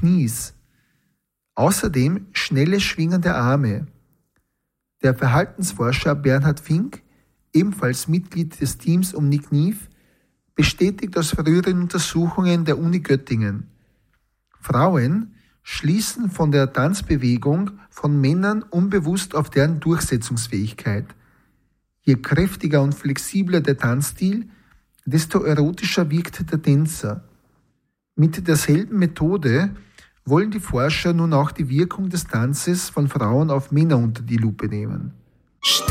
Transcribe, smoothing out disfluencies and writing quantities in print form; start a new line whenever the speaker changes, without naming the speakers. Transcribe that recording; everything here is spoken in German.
Knies. Außerdem schnelle Schwingen der Arme. Der Verhaltensforscher Bernhard Fink, ebenfalls Mitglied des Teams um Nick Neve, bestätigt aus früheren Untersuchungen der Uni Göttingen: Frauen schließen von der Tanzbewegung von Männern unbewusst auf deren Durchsetzungsfähigkeit. Je kräftiger und flexibler der Tanzstil, desto erotischer wirkt der Tänzer. Mit derselben Methode wollen die Forscher nun auch die Wirkung des Tanzes von Frauen auf Männer unter die Lupe nehmen.